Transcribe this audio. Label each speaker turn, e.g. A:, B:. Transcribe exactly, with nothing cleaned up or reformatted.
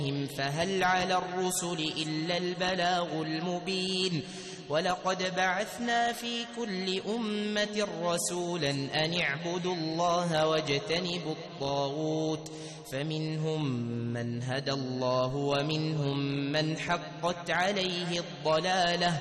A: فهل على الرسل إلا البلاغ المبين ولقد بعثنا في كل أمة رسولا أن اعبدوا الله واجتنبوا الطاغوت فمنهم من هدى الله ومنهم من حقت عليه الضلالة